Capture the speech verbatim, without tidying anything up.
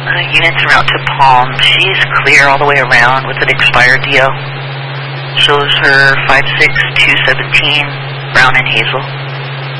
Uh, units en route to Palm. She's clear all the way around with an expired D O. Shows her five six two seventeen, brown and hazel.